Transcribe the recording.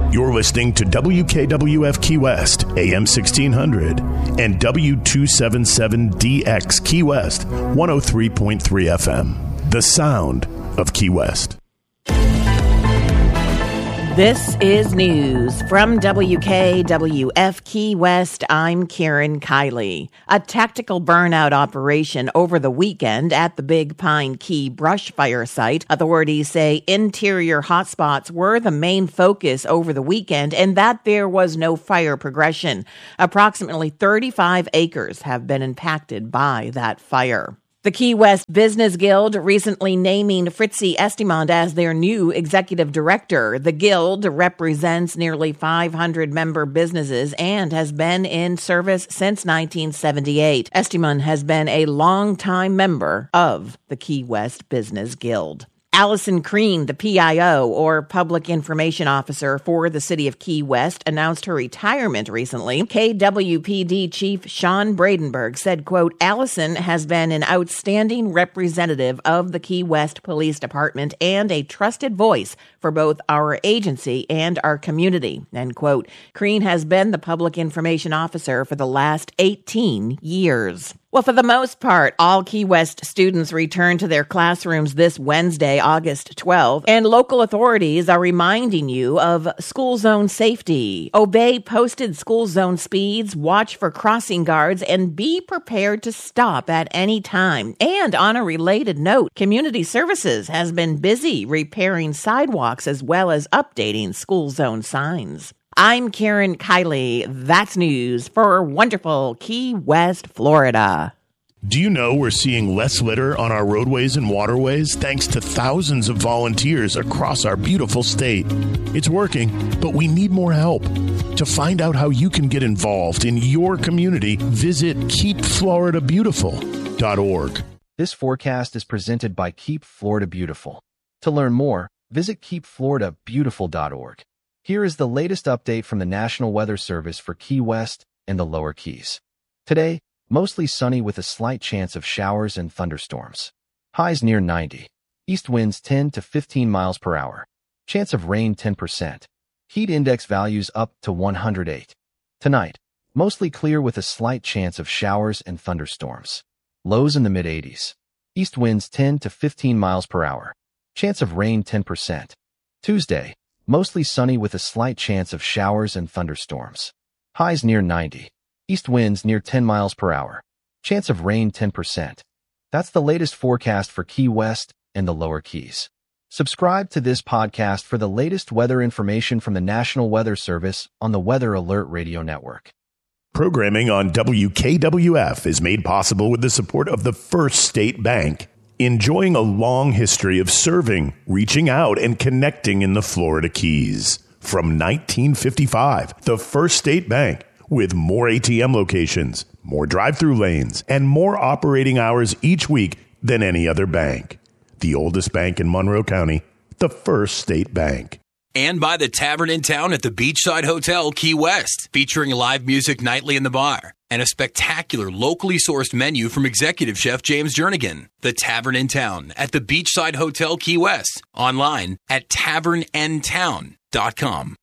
You're listening to WKWF Key West, AM 1600, and W277DX Key West, 103.3 FM. The sound of Key West. This is news from WKWF Key West. I'm Karen Kiley. A tactical burnout operation over the weekend at the Big Pine Key brush fire site. Authorities say interior hotspots were the main focus over the weekend and that there was no fire progression. Approximately 35 acres have been impacted by that fire. The Key West Business Guild recently naming Fritzi Estimond as their new executive director. The Guild represents nearly 500 member businesses and has been in service since 1978. Estimond has been a longtime member of the Key West Business Guild. Allison Crean, the PIO, or Public Information Officer for the City of Key West, announced her retirement recently. KWPD Chief Sean Bradenberg said, quote, Allison has been an outstanding representative of the Key West Police Department and a trusted voice for both our agency and our community, end quote. Crean has been the Public Information Officer for the last 18 years. Well, for the most part, all Key West students return to their classrooms this Wednesday, August 12th, and local authorities are reminding you of school zone safety. Obey posted school zone speeds, watch for crossing guards, and be prepared to stop at any time. And on a related note, Community Services has been busy repairing sidewalks as well as updating school zone signs. I'm Karen Kiley. That's news for wonderful Key West, Florida. Do you know we're seeing less litter on our roadways and waterways thanks to thousands of volunteers across our beautiful state? It's working, but we need more help. To find out how you can get involved in your community, visit keepfloridabeautiful.org. This forecast is presented by Keep Florida Beautiful. To learn more, visit keepfloridabeautiful.org. Here is the latest update from the National Weather Service for Key West and the Lower Keys. Today, mostly sunny with a slight chance of showers and thunderstorms. Highs near 90. East winds 10 to 15 miles per hour. Chance of rain 10%. Heat index values up to 108. Tonight, mostly clear with a slight chance of showers and thunderstorms. Lows in the mid-80s. East winds 10 to 15 miles per hour. Chance of rain 10%. Tuesday, mostly sunny with a slight chance of showers and thunderstorms. Highs near 90. East winds near 10 miles per hour. Chance of rain 10%. That's the latest forecast for Key West and the Lower Keys. Subscribe to this podcast for the latest weather information from the National Weather Service on the Weather Alert Radio Network. Programming on WKWF is made possible with the support of the First State Bank. Enjoying a long history of serving, reaching out, and connecting in the Florida Keys. From 1955, the First State Bank, with more ATM locations, more drive-through lanes, and more operating hours each week than any other bank. The oldest bank in Monroe County, the First State Bank. And by the Tavern in Town at the Beachside Hotel, Key West, featuring live music nightly in the bar and a spectacular locally sourced menu from executive chef James Jernigan. The Tavern in Town at the Beachside Hotel, Key West, online at tavernandtown.com.